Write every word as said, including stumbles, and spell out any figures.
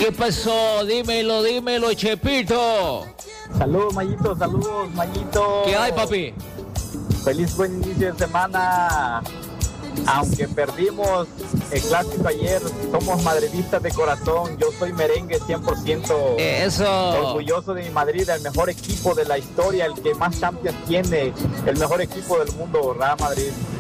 ¿Qué pasó? Dímelo, dímelo, Chepito. Saludos, Mayito, saludos, Mayito. ¿Qué hay, papi? Feliz buen inicio de semana. Aunque perdimos el clásico ayer, somos madridistas de corazón. Yo soy merengue cien por ciento. Eso. Orgulloso de mi Madrid, el mejor equipo de la historia, el que más Champions tiene, el mejor equipo del mundo, Real Madrid.